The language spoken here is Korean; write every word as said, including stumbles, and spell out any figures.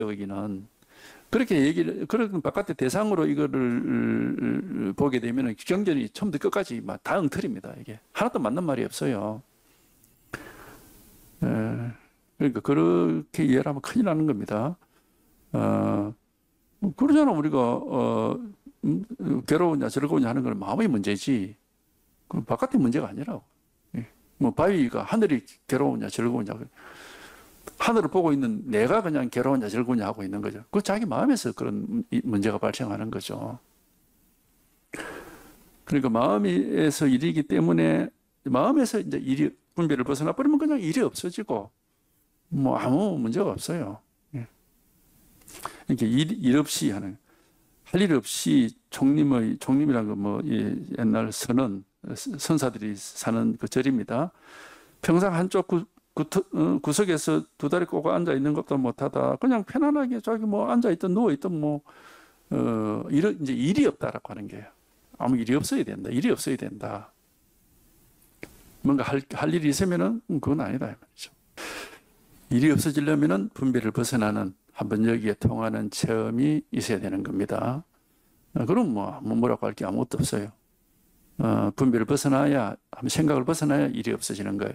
여기는. 그렇게 얘기를, 그런 바깥의 대상으로 이거를 보게 되면 경전이 처음부터 끝까지 막 다 엉터리입니다, 이게. 하나도 맞는 말이 없어요. 에, 그러니까 그렇게 이해를 하면 큰일 나는 겁니다. 어, 그러잖아, 우리가, 어, 음, 괴로우냐, 즐거우냐 하는 건 마음의 문제지. 그 바깥의 문제가 아니라고. 예. 뭐, 바위가 하늘이 괴로우냐, 즐거우냐. 하늘을 보고 있는 내가 그냥 괴로우냐, 즐거우냐 하고 있는 거죠. 그 자기 마음에서 그런 문제가 발생하는 거죠. 그러니까 마음에서 일이기 때문에, 마음에서 이제 일이, 분별을 벗어나 버리면 그냥 일이 없어지고, 뭐 아무 문제가 없어요. 예. 이렇게 일, 일 없이 하는, 할 일 없이 총림의, 총림이란 거 뭐, 옛날 선언, 선사들이 사는 그 절입니다. 평상 한쪽 구, 구, 어, 구석에서 두 다리 꼬고 앉아 있는 것도 못하다. 그냥 편안하게 자기 뭐 앉아 있든 누워 있든 뭐, 어, 일, 이제 일이 없다라고 하는 게요. 아무 일이 없어야 된다. 일이 없어야 된다. 뭔가 할, 할 일이 있으면은 그건 아니다. 이 말이죠. 일이 없어지려면은 분별을 벗어나는 한번 여기에 통하는 체험이 있어야 되는 겁니다. 어, 그럼 뭐, 뭐라고 할 게 아무것도 없어요. 어, 분별을 벗어나야, 생각을 벗어나야 일이 없어지는 거예요.